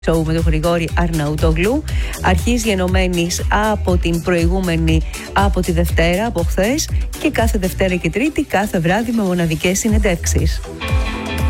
Show με τον Γρηγόρη Αρναούτογλου, αρχής γενομένης από τη Δευτέρα, από χθες, και κάθε Δευτέρα και Τρίτη κάθε βράδυ με μοναδικές συνεντεύξεις.